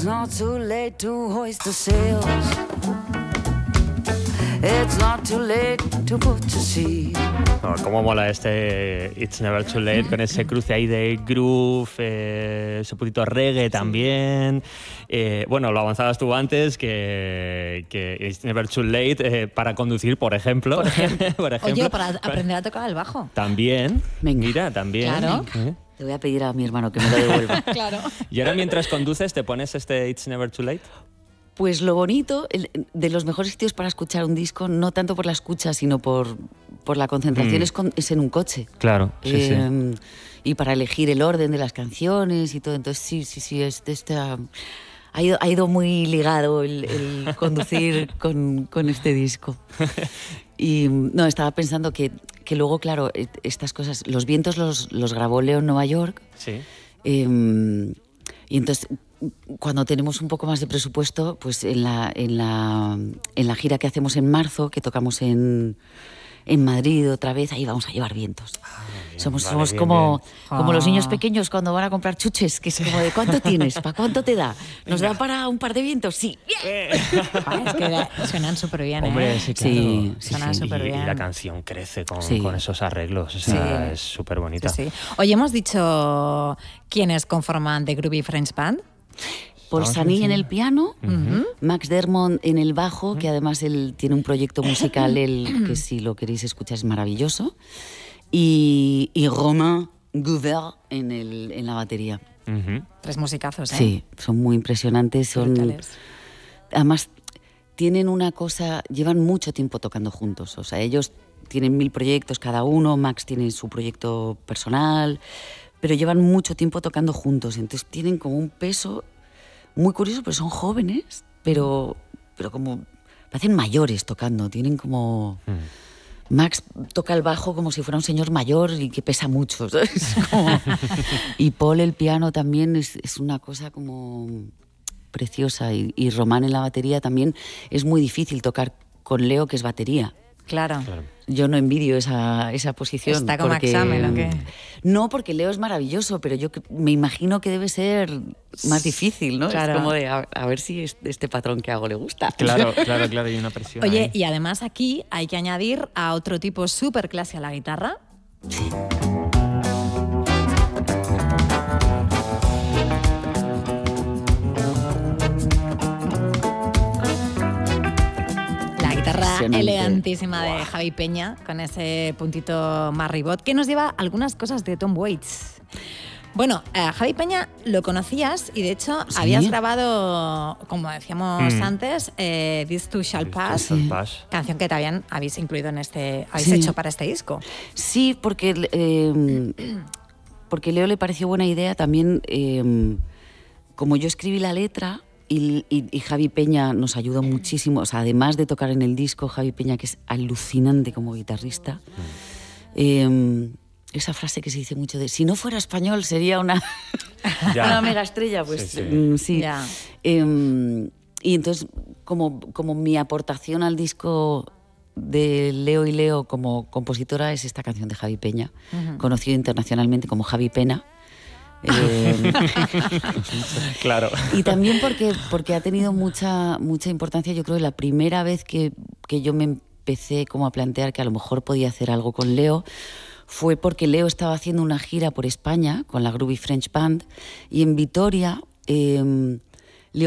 It's not too late to hoist the sails. It's not too late to put to sea. Oh, cómo mola este It's Never Too Late, con ese cruce ahí de groove, ese puntito reggae también. Bueno, lo avanzabas tú antes, que It's Never Too Late para conducir, por ejemplo. Por ejemplo. Oye, para aprender a tocar el bajo. También. Venga. Mira, también. Claro. Te voy a pedir a mi hermano que me lo devuelva. Claro. Y ahora mientras conduces, ¿te pones este It's Never Too Late? Pues lo bonito, de los mejores sitios para escuchar un disco, no tanto por la escucha, sino por la concentración, es en un coche. Claro, sí. Y para elegir el orden de las canciones y todo. Entonces, sí, ha ido muy ligado el conducir con este disco. Y no, estaba pensando que luego, claro, estas cosas, Los vientos los grabó Leo en Nueva York. Sí. Y entonces, cuando tenemos un poco más de presupuesto, pues en la gira que hacemos en marzo, que tocamos en Madrid otra vez, ahí vamos a llevar vientos. Somos bien, como bien. los niños pequeños cuando van a comprar chuches, que es como de ¿cuánto tienes? ¿Para cuánto te da? ¿Nos da para un par de vientos? Sí. Es que suenan súper bien, Hombre, ¿eh? sí, claro. Sí, Suena súper bien. Y la canción crece con Sí. esos arreglos. O sea, es súper bonita. Sí. Oye, hemos dicho quiénes conforman The Groovy French Band. Paul Vamos Sani encima. en el piano, Max Dermond en el bajo, que además él tiene un proyecto musical, que si lo queréis escuchar es maravilloso, y Romain Gouvert en la batería. Ujú. 3 musicazos, ¿eh? Sí, son muy impresionantes. Brutales. Además, tienen una cosa, llevan mucho tiempo tocando juntos. O sea, ellos tienen 1000 proyectos cada uno, Max tiene su proyecto personal, pero llevan mucho tiempo tocando juntos. Entonces tienen como un peso muy curioso, pero son jóvenes, pero como parecen mayores tocando. Tienen como... Max toca el bajo como si fuera un señor mayor y que pesa mucho, ¿sabes? Y Paul el piano también es una cosa como preciosa. Y Román en la batería también. Es muy difícil tocar con Leo, que es batería. Claro. Yo no envidio esa posición. ¿Está con porque- Max Amel o qué? No, porque Leo es maravilloso, pero yo me imagino que debe ser más difícil, ¿no? Claro. Es como de a ver si este patrón que hago le gusta. Claro, hay una presión. Oye, ahí. y además aquí hay que añadir a otro tipo súper clase a la guitarra. La guitarra Impresionante. elegantísima de Javi Peña, con ese puntito más ribot, que nos lleva algunas cosas de Tom Waits. Bueno, a Javi Peña lo conocías y de hecho ¿Sí? habías grabado, como decíamos antes, This Too Shall Pass, Shall Pass. canción que también habéis incluido en habéis Sí. hecho para este disco. Sí, porque Leo le pareció buena idea también, como yo escribí la letra y Javi Peña nos ayudó muchísimo, o sea, además de tocar en el disco, Javi Peña, que es alucinante como guitarrista, esa frase que se dice mucho de si no fuera español sería una mega estrella, pues Sí. sí. Ya. Y entonces, como mi aportación al disco de Leo y Leo como compositora es esta canción de Javi Peña, conocido internacionalmente como Javi Pena. Claro. Y también porque ha tenido mucha importancia, yo creo, la primera vez que yo me empecé como a plantear que a lo mejor podía hacer algo con Leo fue porque Leo estaba haciendo una gira por España con la Groovy French Band y en Vitoria